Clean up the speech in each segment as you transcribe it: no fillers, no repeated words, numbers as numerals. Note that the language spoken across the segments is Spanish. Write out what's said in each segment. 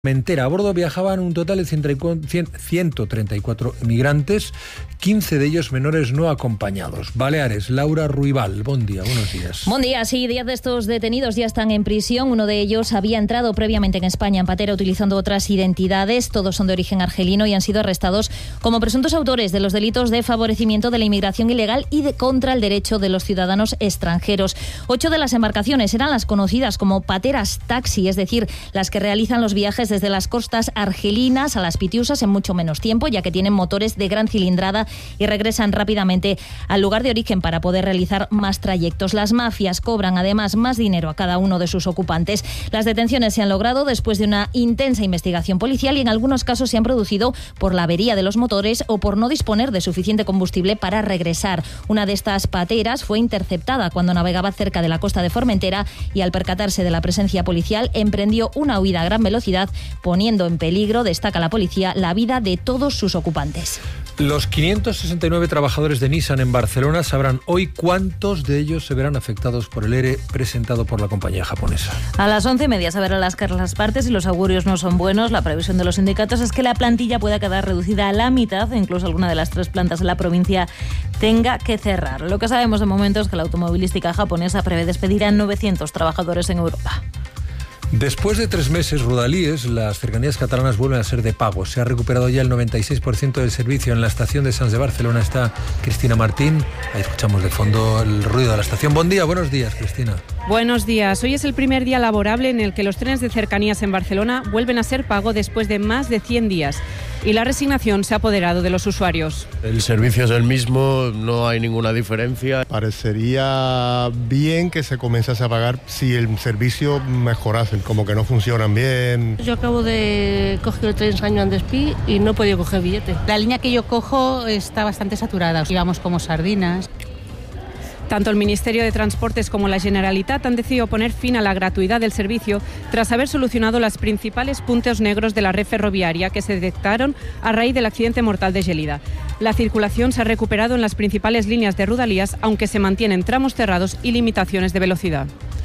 Formentera. A bordo viajaban un total de 134 migrantes, 15 de ellos menores no acompañados. Baleares, Laura Ruibal, buen día, buenos días. Buen día, sí, 10 de estos detenidos ya están en prisión. Uno de ellos había entrado previamente en España en patera utilizando otras identidades. Todos son de origen argelino y han sido arrestados como presuntos autores de los delitos de favorecimiento de la inmigración ilegal y de contra el derecho de los ciudadanos extranjeros. 8 de las embarcaciones eran las conocidas como pateras taxi, es decir, las que realizan los viajes desde las costas argelinas a las Pitiusas en mucho menos tiempo, ya que tienen motores de gran cilindrada y regresan rápidamente al lugar de origen para poder realizar más trayectos. Las mafias cobran además más dinero a cada uno de sus ocupantes. Las detenciones se han logrado después de una intensa investigación policial y en algunos casos se han producido por la avería de los motores o por no disponer de suficiente combustible para regresar. Una de estas pateras fue interceptada cuando navegaba cerca de la costa de Formentera y al percatarse de la presencia policial emprendió una huida a gran velocidad, poniendo en peligro, destaca la policía, la vida de todos sus ocupantes. Los 569 trabajadores de Nissan en Barcelona sabrán hoy cuántos de ellos se verán afectados por el ERE presentado por la compañía japonesa. A las 11:30 sabrán las partes y los augurios no son buenos. La previsión de los sindicatos es que la plantilla pueda quedar reducida a la mitad, incluso alguna de las 3 plantas de la provincia tenga que cerrar. Lo que sabemos de momento es que la automovilística japonesa prevé despedir a 900 trabajadores en Europa. Después de 3 meses, Rodalies, las cercanías catalanas vuelven a ser de pago. Se ha recuperado ya el 96% del servicio. En la estación de Sants de Barcelona está Cristina Martín. Ahí escuchamos de fondo el ruido de la estación. Buen día, buenos días, Cristina. Buenos días. Hoy es el primer día laborable en el que los trenes de cercanías en Barcelona vuelven a ser pago después de más de 100 días. Y la resignación se ha apoderado de los usuarios. El servicio es el mismo, no hay ninguna diferencia. Parecería bien que se comenzase a pagar si el servicio mejorase, como que no funcionan bien. Yo acabo de coger el tren Sant Joan d'Espí y no he podido coger billete. La línea que yo cojo está bastante saturada, íbamos como sardinas. Tanto el Ministerio de Transportes como la Generalitat han decidido poner fin a la gratuidad del servicio tras haber solucionado los principales puntos negros de la red ferroviaria que se detectaron a raíz del accidente mortal de Gelida. La circulación se ha recuperado en las principales líneas de Rodalies, aunque se mantienen tramos cerrados y limitaciones de velocidad.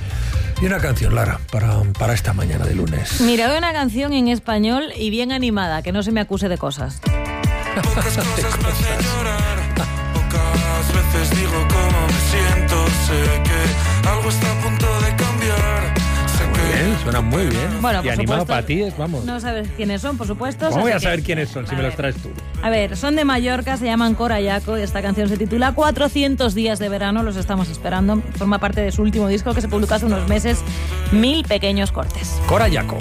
Y una canción, Lara, para esta mañana de lunes. Mira, una canción en español y bien animada, que no se me acuse de cosas. Pocas cosas me hacen llorar, pocas veces digo cómo me siento, sé que algo está a punto de cambiar. Muy bien, suena muy bien. Bueno, y por animado supuesto, para ti es, vamos. No sabes quiénes son, por supuesto. ¿Cómo voy a saber quiénes son si me los traes tú? A ver, son de Mallorca, se llaman Cora Yaco y esta canción se titula 400 días de verano, los estamos esperando. Forma parte de su último disco que se publicó hace unos meses, 1000 pequeños cortes. Cora Yaco.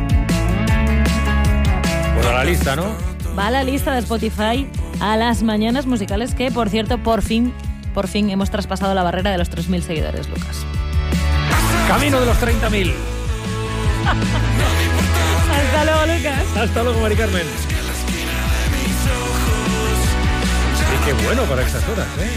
Pues a la lista, ¿no? Va a la lista de Spotify a las mañanas musicales que, por cierto, por fin hemos traspasado la barrera de los 3.000 seguidores, Lucas. Camino de los 30.000. Hasta luego, Lucas. Hasta luego, Mari Carmen. Y qué bueno para estas horas, ¿eh?